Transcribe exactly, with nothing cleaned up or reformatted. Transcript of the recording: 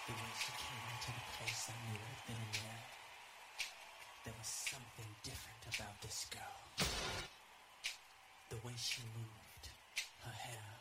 The way she came into the place, I knew right then and there. There was something different about this girl. The way she moved, her hair,